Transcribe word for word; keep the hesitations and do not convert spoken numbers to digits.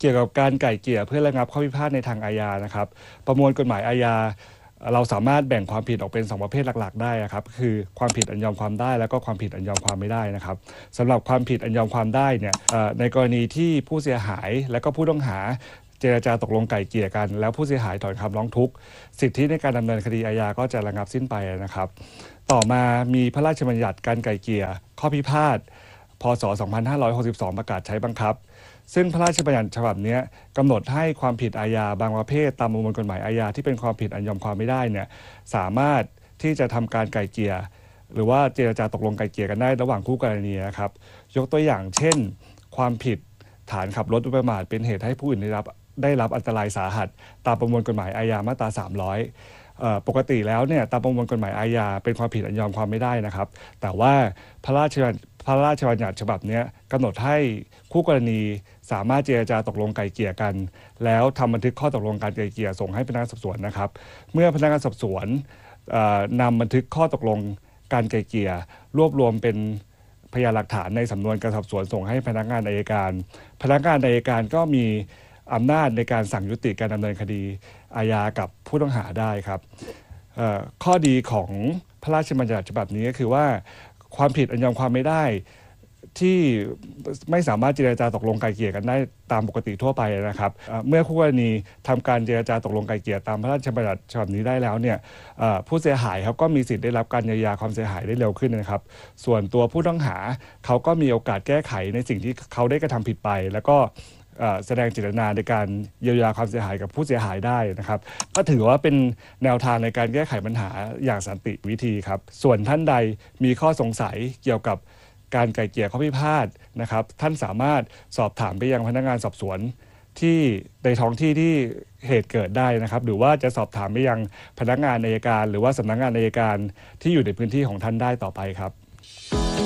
เกี่ยวกับการไกล่เกลี่ยเพื่อระงับข้อพิพาทในทางอาญานะครับประมวลกฎหมายอาญาเราสามารถแบ่งความผิดออกเป็นสองประเภทหลักๆได้ครับคือความผิดอันยอมความได้แล้วก็ความผิดอันยอมความไม่ได้นะครับสำหรับความผิดอันยอมความได้เนี่ยในกรณีที่ผู้เสียหายและก็ผู้ต้องหาเจรจาตกลงไกล่เกลี่ยกันแล้วผู้เสียหายถอนคำร้องทุกข์สิทธิในการดำเนินคดีอาญาก็จะระงับสิ้นไปนะครับต่อมามีพระราชบัญญัติการไกล่เกลี่ยข้อพิพาทพ.ศ. สองพันห้าร้อยหกสิบสองประกาศใช้บังคับซึ่งพระราชบัญญัติฉบับนี้กำหนดให้ความผิดอาญาบางประเภทตามประมวลกฎหมายอาญาที่เป็นความผิดอันยอมความไม่ได้เนี่ยสามารถที่จะทำการไกล่เกลี่ยหรือว่าเจรจาตกลงไกล่เกลี่ยกันได้ระหว่างคู่กรณีนะครับยกตัวอย่างเช่นความผิดฐานขับรถโดยประมาทเป็นเหตุให้ผู้อื่นได้รับได้รับอันตรายสาหัสตามประมวลกฎหมายอาญามาตราสามร้อยปกติแล้วเนี่ยตามประมวลกฎหมายอาญาเป็นความผิดอันยอมความไม่ได้นะครับแต่ว่าพระราชพระราชบัญญัติฉบับนี้กำหนดให้คู่กรณีสามารถเจรจาตกลงไกล่เกลี่ยกันแล้วทำบันทึกข้อตกลงการไกล่เกลี่ยส่งให้พนักงานสอบสวนนะครับเมื่อพนักงานสอบสวนนำบันทึกข้อตกลงการไกล่เกลี่ยรวบรวมเป็นพยานหลักฐานในสำนวนการสอบสวนส่งให้พนักงานอัยการพนักงานอัยการก็มีอำนาจในการสั่งยุติการดำเนินคดีอาญากับผู้ต้องหาได้ครับข้อดีของพระราชบัญญัติฉบับนี้ก็คือว่าความผิดอันยอมความไม่ได้ที่ไม่สามารถเจรจาตกลงไกล่เกลี่ยกันได้ตามปกติทั่วไปนะครับเมื่อคู่กรณีทำการเจรจาตกลงไกล่เกลี่ยตามพระราชบัญญัติฉบับนี้ได้แล้วเนี่ยผู้เสียหายครับก็มีสิทธิ์ได้รับการเยียวยาความเสียหายได้เร็วขึ้นนะครับส่วนตัวผู้ต้องหาเขาก็มีโอกาสแก้ไขในสิ่งที่เขาได้กระทำผิดไปแล้วก็แสดงเจตนาในการเยียวยาความเสียหายกับผู้เสียหายได้นะครับก็ถือว่าเป็นแนวทางในการแก้ไขปัญหาอย่างสันติวิธีครับส่วนท่านใดมีข้อสงสัยเกี่ยวกับการไกล่เกลี่ยข้อพิพาทนะครับท่านสามารถสอบถามไปยังพนักงานสอบสวนที่ในท้องที่ที่เหตุเกิดได้นะครับหรือว่าจะสอบถามไปยังพนักงานอัยการหรือว่าสำนักงานอัยการที่อยู่ในพื้นที่ของท่านได้ต่อไปครับ